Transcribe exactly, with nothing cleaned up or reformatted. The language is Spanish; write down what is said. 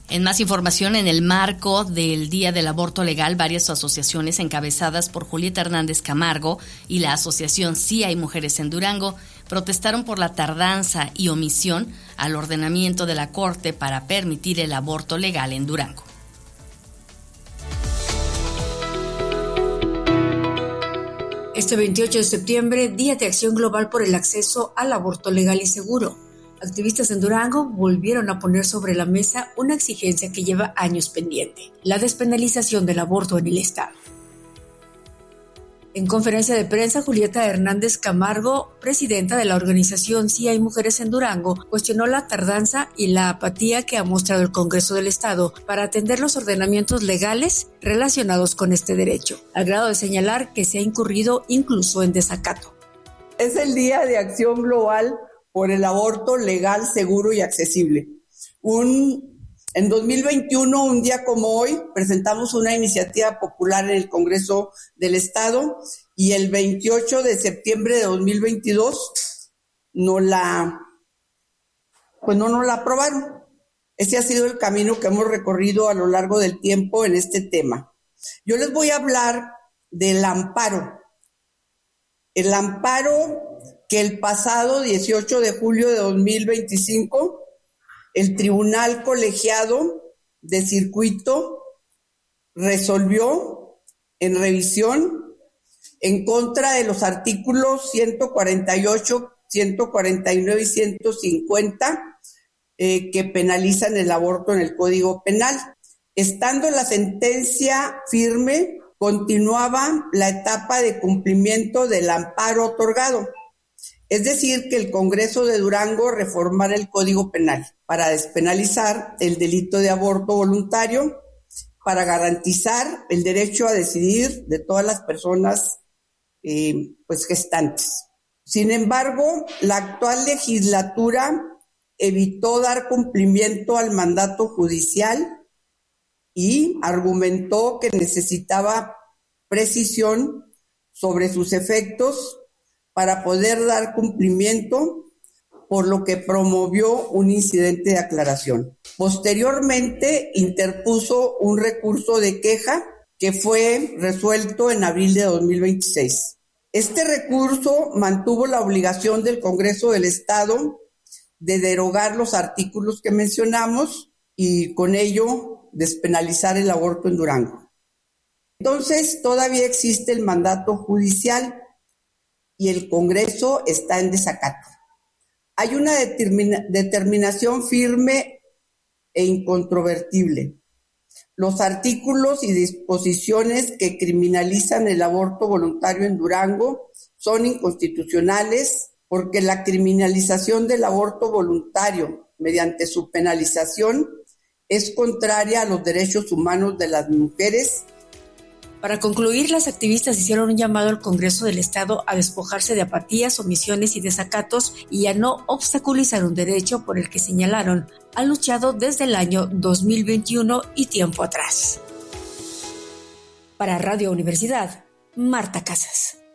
En más información, en el marco del Día del Aborto Legal, varias asociaciones encabezadas por Julieta Hernández Camargo y la asociación Sí Hay Mujeres en Durango protestaron por la tardanza y omisión al ordenamiento de la Corte para permitir el aborto legal en Durango. Este veintiocho de septiembre, Día de Acción Global por el Acceso al Aborto Legal y Seguro. Activistas en Durango volvieron a poner sobre la mesa una exigencia que lleva años pendiente: la despenalización del aborto en el Estado. En conferencia de prensa, Julieta Hernández Camargo, presidenta de la organización Sí Hay Mujeres en Durango, cuestionó la tardanza y la apatía que ha mostrado el Congreso del Estado para atender los ordenamientos legales relacionados con este derecho, al grado de señalar que se ha incurrido incluso en desacato. Es el Día de Acción Global por el aborto legal, seguro y accesible. Un, en dos mil veintiuno, un día como hoy, presentamos una iniciativa popular en el Congreso del Estado y el veintiocho de septiembre de dos mil veintidós no la, pues no nos la aprobaron. Ese ha sido el camino que hemos recorrido a lo largo del tiempo en este tema. Yo les voy a hablar del amparo. El amparo que el pasado dieciocho de julio de dos mil veinticinco, el Tribunal Colegiado de Circuito resolvió en revisión en contra de los artículos ciento cuarenta y ocho, ciento cuarenta y nueve y ciento cincuenta eh, que penalizan el aborto en el Código Penal. Estando la sentencia firme, continuaba la etapa de cumplimiento del amparo otorgado. Es decir, que el Congreso de Durango reformara el Código Penal para despenalizar el delito de aborto voluntario, para garantizar el derecho a decidir de todas las personas eh, pues gestantes. Sin embargo, la actual legislatura evitó dar cumplimiento al mandato judicial y argumentó que necesitaba precisión sobre sus efectos para poder dar cumplimiento, por lo que promovió un incidente de aclaración. Posteriormente interpuso un recurso de queja que fue resuelto en abril de dos mil veintiséis. Este recurso mantuvo la obligación del Congreso del Estado de derogar los artículos que mencionamos y con ello despenalizar el aborto en Durango. Entonces, todavía existe el mandato judicial y el Congreso está en desacato. Hay una determina- determinación firme e incontrovertible. Los artículos y disposiciones que criminalizan el aborto voluntario en Durango son inconstitucionales porque la criminalización del aborto voluntario mediante su penalización es contraria a los derechos humanos de las mujeres. Para concluir, las activistas hicieron un llamado al Congreso del Estado a despojarse de apatías, omisiones y desacatos y a no obstaculizar un derecho por el que señalaron han luchado desde el año dos mil veintiuno y tiempo atrás. Para Radio Universidad, Marta Casas.